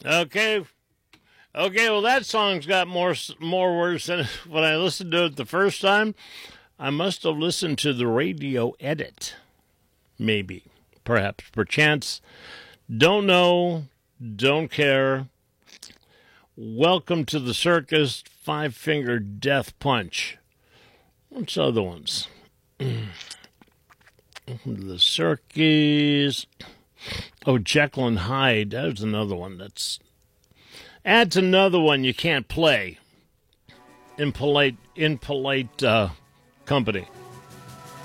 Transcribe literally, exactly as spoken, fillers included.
Okay. Okay, well, that song's got more more words than when I listened to it the first time. I must have listened to the radio edit. Maybe. Perhaps. Perchance. Don't know. Don't care. Welcome to the circus. Five Finger Death Punch. What's other ones? The circus. Oh, Jekyll and Hyde. There's another one that's... Adds another one you can't play in polite, in polite uh, company.